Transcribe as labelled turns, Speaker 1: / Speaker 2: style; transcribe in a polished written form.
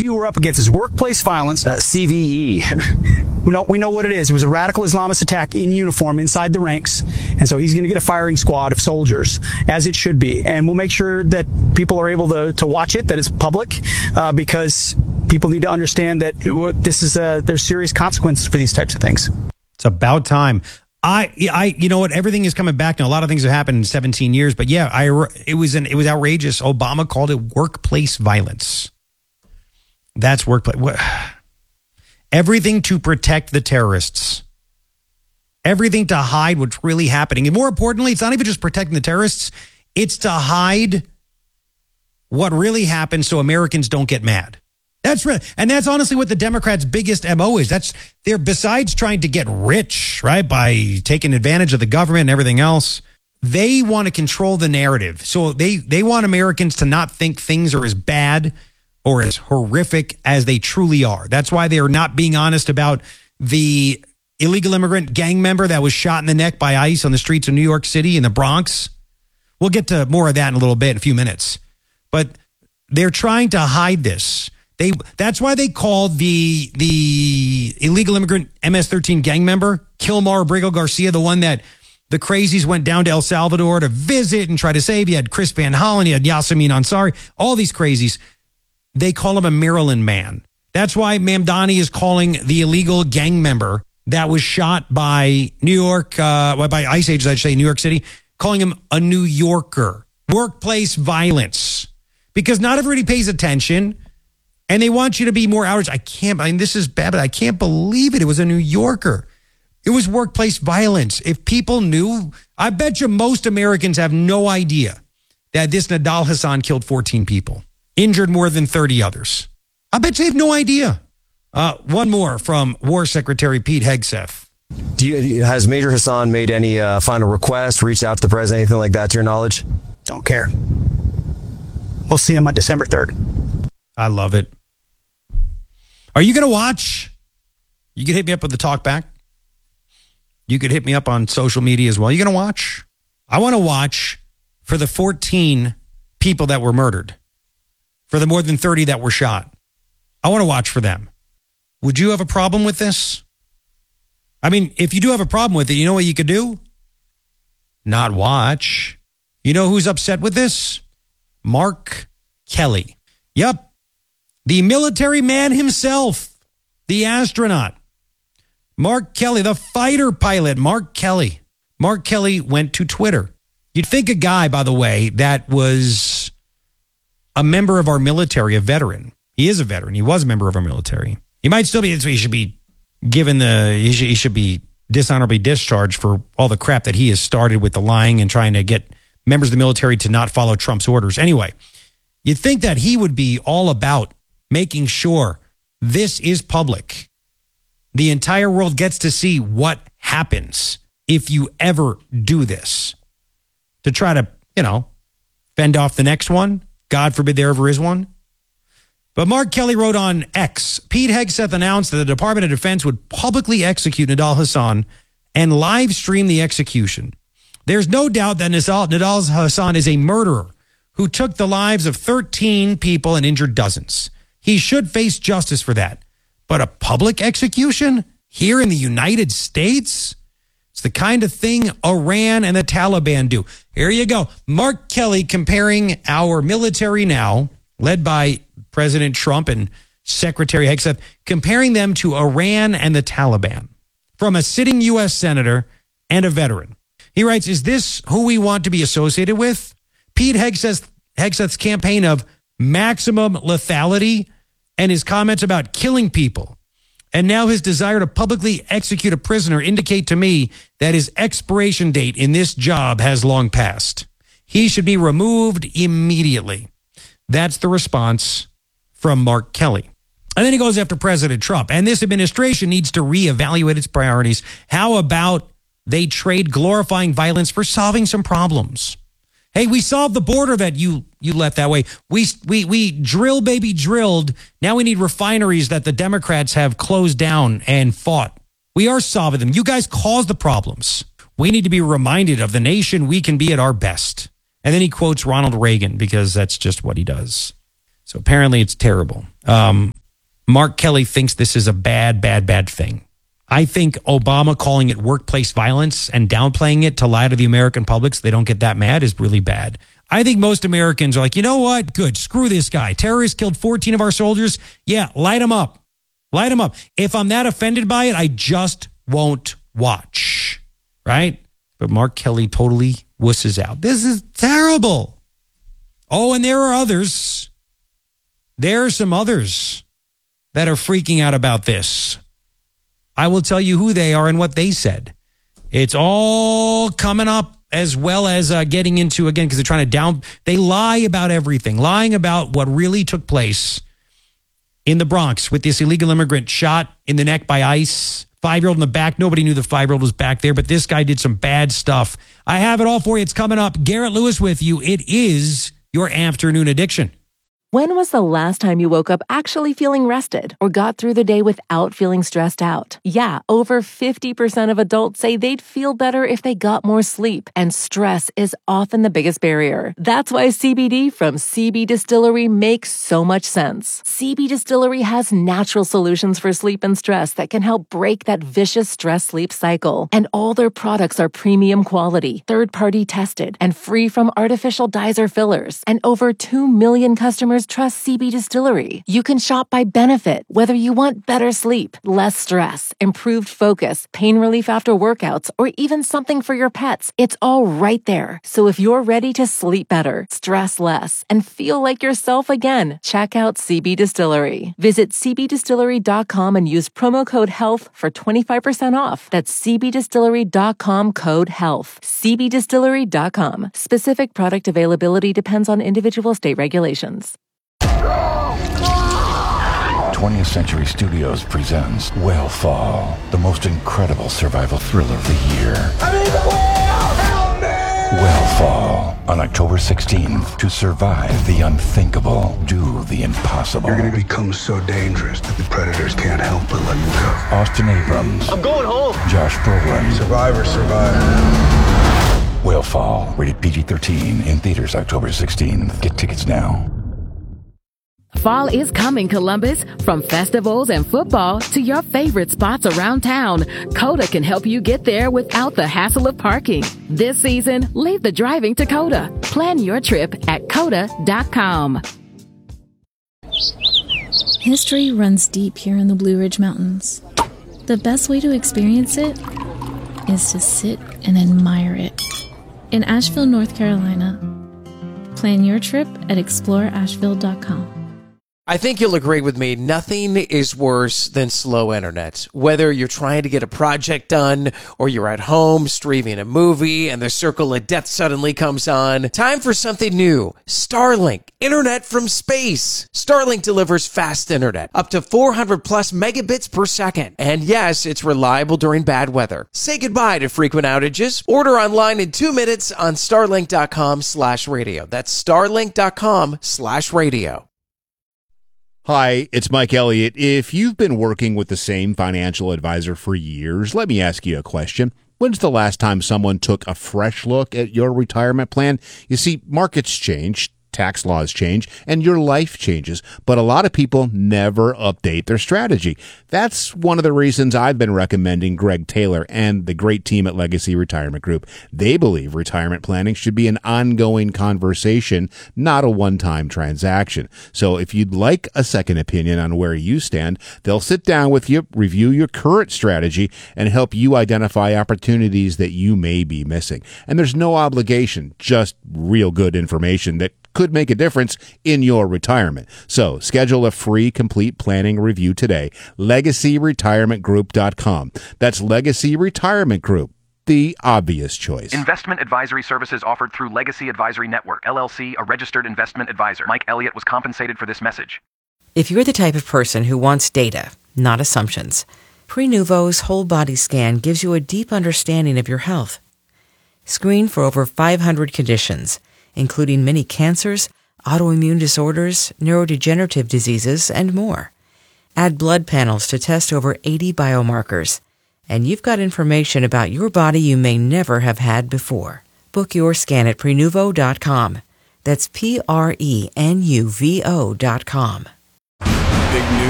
Speaker 1: you were up against is workplace violence, CVE. We know what it is. It was a radical Islamist attack in uniform inside the ranks. And so he's going to get a firing squad of soldiers, as it should be. And we'll make sure that people are able to watch it, that it's public, because people need to understand that there's serious consequences for these types of things.
Speaker 2: It's about time. You know what? Everything is coming back now. A lot of things have happened in 17 years, but yeah, it was outrageous. Obama called it workplace violence. That's workplace. Everything to protect the terrorists. Everything to hide what's really happening. And more importantly, it's not even just protecting the terrorists. It's to hide what really happened so Americans don't get mad. And that's honestly what the Democrats' biggest MO is. They're besides trying to get rich, right, by taking advantage of the government and everything else, they want to control the narrative. So they want Americans to not think things are as bad or as horrific as they truly are. That's why they are not being honest about the illegal immigrant gang member that was shot in the neck by ICE on the streets of New York City in the Bronx. We'll get to more of that in a little bit, in a few minutes. But they're trying to hide this. That's why they called the illegal immigrant MS-13 gang member, Kilmar Abrigo Garcia, the one that the crazies went down to El Salvador to visit and try to save. You had Chris Van Hollen, you had Yasemin Ansari, all these crazies. They call him a Maryland man. That's why Mamdani is calling the illegal gang member that was shot by by ICE agents, I should say, New York City, calling him a New Yorker. Workplace violence. Because not everybody pays attention. And they want you to be more outraged. This is bad, but I can't believe it. It was a New Yorker. It was workplace violence. If people knew, I bet you most Americans have no idea that this Nidal Hasan killed 14 people, injured more than 30 others. I bet you have no idea. One more from War Secretary Pete Hegseth.
Speaker 3: Has Major Hasan made any final request, reached out to the president, anything like that, to your knowledge?
Speaker 1: Don't care. We'll see him on December 3rd.
Speaker 2: I love it. Are you going to watch? You can hit me up with the talk back. You could hit me up on social media as well. You going to watch? I want to watch for the 14 people that were murdered, for the more than 30 that were shot. I want to watch for them. Would you have a problem with this? I mean, if you do have a problem with it, you know what you could do? Not watch. You know who's upset with this? Mark Kelly. Yep. The military man himself, the astronaut, Mark Kelly, the fighter pilot, Mark Kelly. Mark Kelly went to Twitter. You'd think a guy, by the way, that was a member of our military, a veteran. He is a veteran. He was a member of our military. He might still be. He should be he should be dishonorably discharged for all the crap that he has started with the lying and trying to get members of the military to not follow Trump's orders. Anyway, you'd think that he would be all about making sure this is public. The entire world gets to see what happens if you ever do this. To try to, fend off the next one. God forbid there ever is one. But Mark Kelly wrote on X, Pete Hegseth announced that the Department of Defense would publicly execute Nidal Hasan and live stream the execution. There's no doubt that Nidal Hasan is a murderer who took the lives of 13 people and injured dozens. He should face justice for that. But a public execution here in the United States? It's the kind of thing Iran and the Taliban do. Here you go. Mark Kelly comparing our military now, led by President Trump and Secretary Hegseth, comparing them to Iran and the Taliban from a sitting U.S. senator and a veteran. He writes, is this who we want to be associated with? Pete Hegseth's campaign of maximum lethality and his comments about killing people, and now his desire to publicly execute a prisoner indicate to me that his expiration date in this job has long passed. He should be removed immediately. That's the response from Mark Kelly. And then he goes after President Trump. And this administration needs to reevaluate its priorities. How about they trade glorifying violence for solving some problems? Hey, we solved the border that you left that way. We drilled. Now we need refineries that the Democrats have closed down and fought. We are solving them. You guys caused the problems. We need to be reminded of the nation we can be at our best. And then he quotes Ronald Reagan because that's just what he does. So apparently it's terrible. Mark Kelly thinks this is a bad thing. I think Obama calling it workplace violence and downplaying it to lie to the American public so they don't get that mad is really bad. I think most Americans are like, you know what? Good. Screw this guy. Terrorists killed 14 of our soldiers. Yeah, light them up. Light them up. If I'm that offended by it, I just won't watch. Right? But Mark Kelly totally wusses out. This is terrible. Oh, and there are others. There are some others that are freaking out about this. I will tell you who they are and what they said. It's all coming up, as well as getting into, again, because they're trying to they lie about everything, lying about what really took place in the Bronx with this illegal immigrant shot in the neck by ICE, 5-year-old in the back. Nobody knew the 5-year-old was back there, but this guy did some bad stuff. I have it all for you. It's coming up. Garrett Lewis with you. It is your afternoon addiction.
Speaker 4: When was the last time you woke up actually feeling rested or got through the day without feeling stressed out? Yeah, over 50% of adults say they'd feel better if they got more sleep, and stress is often the biggest barrier. That's why CBD from CB Distillery makes so much sense. CB Distillery has natural solutions for sleep and stress that can help break that vicious stress-sleep cycle. And all their products are premium quality, third-party tested, and free from artificial dyes or fillers. And over 2 million customers trust CB Distillery. You can shop by benefit, whether you want better sleep, less stress, improved focus, pain relief after workouts, or even something for your pets. It's all right there. So if you're ready to sleep better, stress less, and feel like yourself again, check out CB Distillery. Visit cbdistillery.com and use promo code HEALTH for 25% off. That's cbdistillery.com code HEALTH. cbdistillery.com. Specific product availability depends on individual state regulations.
Speaker 5: 20th Century Studios presents Whale the most incredible survival thriller of the year. I'm in the whale! Help me! Whale on October 16th. To survive the unthinkable, do the impossible.
Speaker 6: You're going to become so dangerous that the predators can't help but let you go.
Speaker 5: Austin Abrams.
Speaker 7: I'm going home.
Speaker 5: Josh Brolin.
Speaker 6: Survivor, survive.
Speaker 5: Whale rated PG-13 in theaters October 16th. Get tickets now.
Speaker 8: Fall is coming, Columbus. From festivals and football to your favorite spots around town, Coda can help you get there without the hassle of parking. This season, leave the driving to Coda. Plan your trip at Coda.com.
Speaker 9: History runs deep here in the Blue Ridge Mountains. The best way to experience it is to sit and admire it. In Asheville, North Carolina. Plan your trip at exploreasheville.com.
Speaker 7: I think you'll agree with me, nothing is worse than slow internet. Whether you're trying to get a project done or you're at home streaming a movie and the circle of death suddenly comes on, time for something new. Starlink, internet from space. Starlink delivers fast internet, up to 400 plus megabits per second. And yes, it's reliable during bad weather. Say goodbye to frequent outages. Order online in 2 minutes on starlink.com/radio. That's starlink.com/radio.
Speaker 10: Hi, it's Mike Elliott. If you've been working with the same financial advisor for years, let me ask you a question. When's the last time someone took a fresh look at your retirement plan? You see, markets change, tax laws change, and your life changes, but a lot of people never update their strategy. That's one of the reasons I've been recommending Greg Taylor and the great team at Legacy Retirement Group. They believe retirement planning should be an ongoing conversation, not a one-time transaction. So if you'd like a second opinion on where you stand, they'll sit down with you, review your current strategy, and help you identify opportunities that you may be missing. And there's no obligation, just real good information that could make a difference in your retirement. So schedule a free complete planning review today. LegacyRetirementGroup.com. That's Legacy Retirement Group, the obvious choice.
Speaker 11: Investment advisory services offered through Legacy Advisory Network, LLC, a registered investment advisor. Mike Elliott was compensated for this message.
Speaker 12: If you're the type of person who wants data, not assumptions, Prenuvo's whole body scan gives you a deep understanding of your health. Screen for over 500 conditions, including many cancers, autoimmune disorders, neurodegenerative diseases, and more. Add blood panels to test over 80 biomarkers, and you've got information about your body you may never have had before. Book your scan at Prenuvo.com. That's PRENUVO.com.
Speaker 13: Big news.